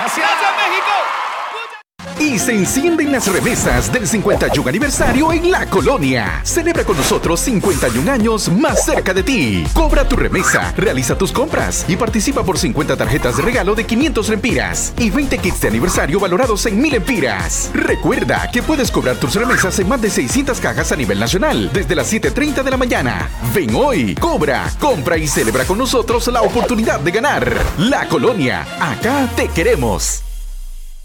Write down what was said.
Gracias, México. Y se encienden las remesas del 51 aniversario en La Colonia. Celebra con nosotros 51 años más cerca de ti. Cobra tu remesa, realiza tus compras y participa por 50 tarjetas de regalo de 500 lempiras y 20 kits de aniversario valorados en 1000 lempiras. Recuerda que puedes cobrar tus remesas en más de 600 cajas a nivel nacional desde las 7:30 de la mañana. Ven hoy, cobra, compra y celebra con nosotros la oportunidad de ganar. La Colonia, acá te queremos.